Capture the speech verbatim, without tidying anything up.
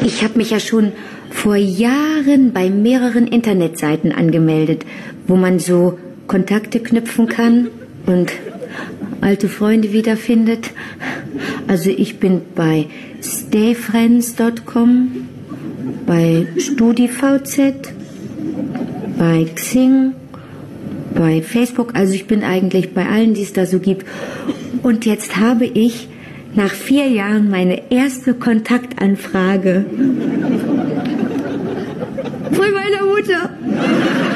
Ich habe mich ja schon vor Jahren bei mehreren Internetseiten angemeldet, wo man so Kontakte knüpfen kann und alte Freunde wiederfindet. Also ich bin bei stayfriends punkt com, bei StudiVZ, bei Xing, bei Facebook. Also ich bin eigentlich bei allen, die es da so gibt. Und jetzt habe ich nach vier Jahren meine erste Kontaktanfrage von meiner Mutter.